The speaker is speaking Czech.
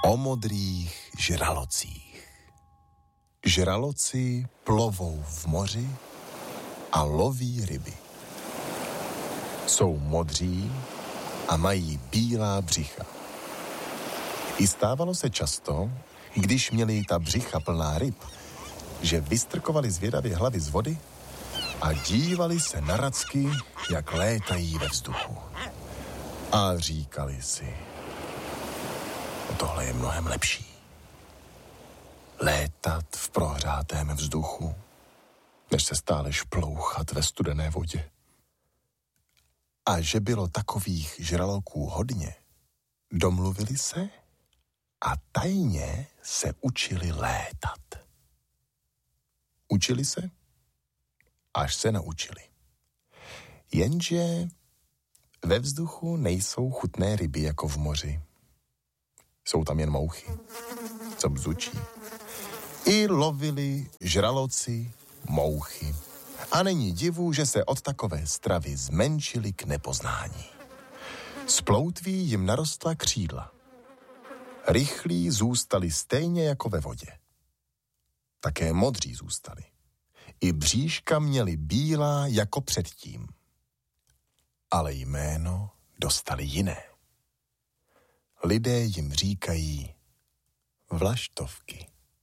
o modrých žralocích. Žraloci plovou v moři a loví ryby. Jsou modří a mají bílá břicha. I stávalo se často, když měli ta břicha plná ryb, že vystrkovali zvědavě hlavy z vody a dívali se na racky, jak létají ve vzduchu. A říkali si, tohle je mnohem lepší. Létat v prohřátém vzduchu, než se stále šplouchat ve studené vodě. A že bylo takových žraloků hodně, domluvili se a tajně se učili létat. Učili se, až se naučili. Jenže ve vzduchu nejsou chutné ryby jako v moři. Jsou tam jen mouchy, co bzučí. I lovili žraloci mouchy. A není divu, že se od takové stravy zmenšili k nepoznání. Z ploutví jim narostla křídla. Rychlí zůstali stejně jako ve vodě. Také modří zůstali. I bříška měli bílá jako předtím. Ale jméno dostali jiné. Lidé jim říkají vlaštovky.